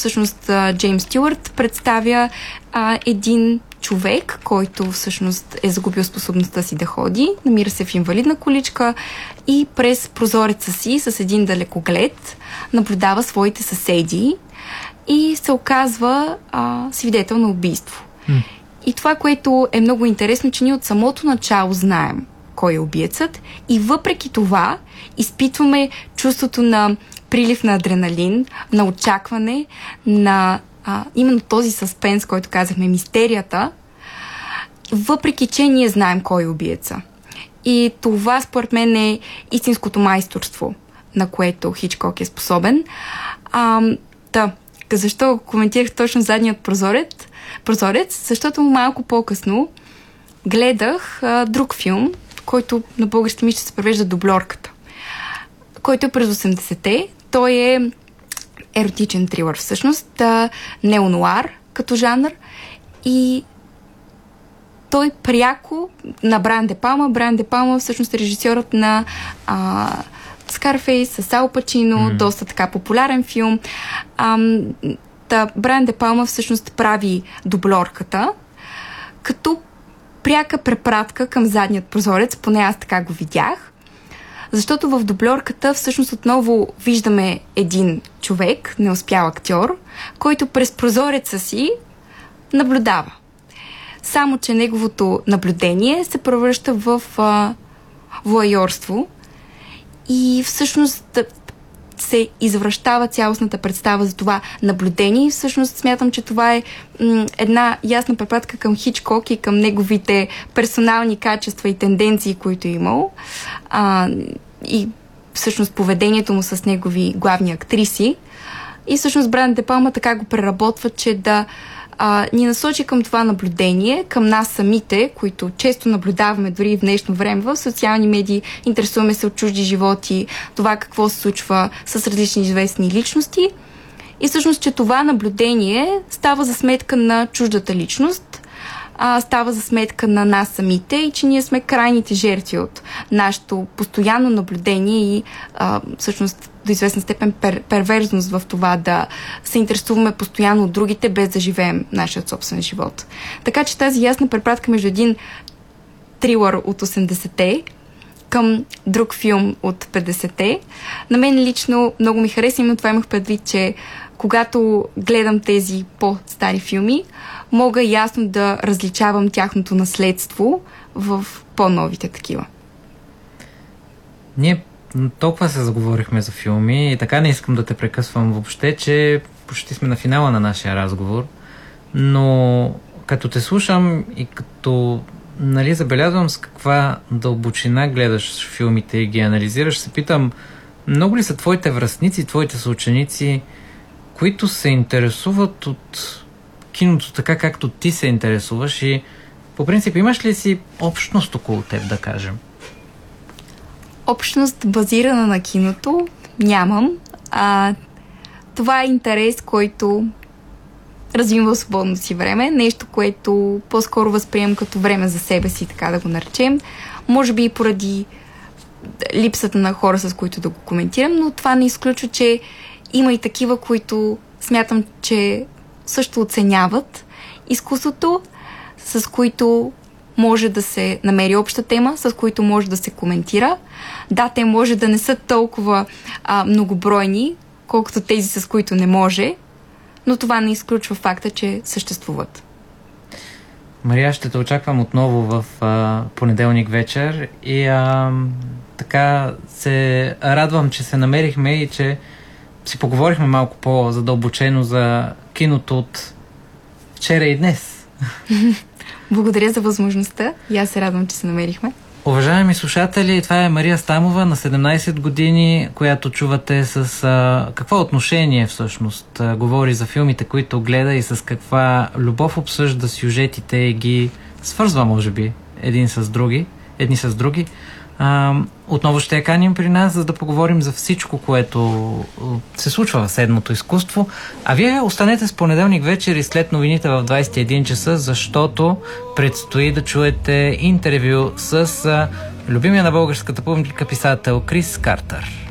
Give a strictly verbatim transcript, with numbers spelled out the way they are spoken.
всъщност Джеймс Стюарт представя а, един човек, който всъщност е загубил способността си да ходи, намира се в инвалидна количка и през прозореца си с един далекоглед наблюдава своите съседи и се оказва а, свидетел на убийство. Mm. И това, което е много интересно, че ние от самото начало знаем кой е убиецът и въпреки това изпитваме чувството на прилив на адреналин, на очакване, на а, именно този съспенс, който казахме, мистерията, въпреки че ние знаем кой е убиеца. И това според мен е истинското майсторство, на което Хичкок е способен. А, да, защо коментирах точно задният прозорец? Прозорец, защото малко по-късно гледах а, друг филм, който на български ми ще се превежда Дубльорката, който е през осемдесетте. Той е еротичен трилър всъщност, а, неонуар като жанр и той пряко на Брайан Де Палма. Брайан Де Палма всъщност е режисьорът на а, Скарфейс с Ал Пачино, mm. доста така популярен филм. А, да, Брайан Де Палма всъщност прави Дубльорката като пряка препратка към задният прозорец, поне аз така го видях. Защото в Дубльорката всъщност отново виждаме един човек, неуспял актьор, който през прозореца си наблюдава. Само че неговото наблюдение се превръща в а, воайорство и всъщност се извращава цялостната представа за това наблюдение и всъщност смятам, че това е м- една ясна препратка към Хичкок и към неговите персонални качества и тенденции, които е имал а, и всъщност поведението му с негови главни актриси. И всъщност Брайан Де Палма така го преработва, че да а, ни насочи към това наблюдение, към нас самите, които често наблюдаваме дори в днешно време в социални медии, интересуваме се от чужди животи, това какво се случва с различни известни личности. И всъщност, че това наблюдение става за сметка на чуждата личност, а, става за сметка на нас самите и че ние сме крайните жертви от нашето постоянно наблюдение и а, всъщност до известна степен пер, перверзност в това да се интересуваме постоянно от другите, без да живеем нашия собствен живот. Така че тази ясна препратка между един трилър от осемдесетте към друг филм от петдесетте, на мен лично много ми хареса, но това имах предвид, че когато гледам тези по-стари филми, мога ясно да различавам тяхното наследство в по-новите такива. Ние толкова се заговорихме за филми и така не искам да те прекъсвам въобще, че почти сме на финала на нашия разговор, но като те слушам и като нали, забелязвам с каква дълбочина гледаш филмите и ги анализираш, се питам, много ли са твоите връстници, твоите съученици, които се интересуват от киното така, както ти се интересуваш и по принцип имаш ли си общност около теб, да кажем? Общност базирана на киното нямам. А, това е интерес, който развивам в свободно си време. Нещо, което по-скоро възприемам като време за себе си, така да го наречем. Може би и поради липсата на хора, с които да го коментирам, но това не изключва, че има и такива, които смятам, че също оценяват изкуството, с които може да се намери обща тема, с които може да се коментира. Да, те може да не са толкова а, многобройни, колкото тези, с които не може, но това не изключва факта, че съществуват. Мария, ще те очаквам отново в а, понеделник вечер и а, така се радвам, че се намерихме и че си поговорихме малко по-задълбочено за киното от вчера и днес. Благодаря за възможността и аз се радвам, че се намерихме. Уважаеми слушатели, това е Мария Стамова на седемнайсет години, която чувате с а, какво отношение всъщност а, говори за филмите, които гледа и с каква любов обсъжда сюжетите и ги свързва, може би, един с други, едни с други. А, отново ще я каним при нас, за да поговорим за всичко, което се случва в седмото изкуство. А вие останете с понеделник вечер и след новините в двайсет и един часа, защото предстои да чуете интервю с а, любимия на българската публика писател Крис Картер.